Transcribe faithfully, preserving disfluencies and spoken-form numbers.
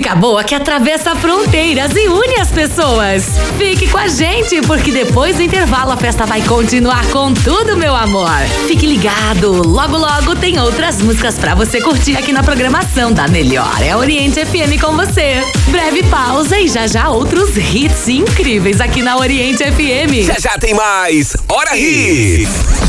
música boa que atravessa fronteiras e une as pessoas. Fique com a gente, porque depois do intervalo a festa vai continuar com tudo, meu amor. Fique ligado, logo logo tem outras músicas pra você curtir aqui na programação da melhor. É Oriente F M com você. Breve pausa e já já outros hits incríveis aqui na Oriente F M. Já já tem mais Hora Hits.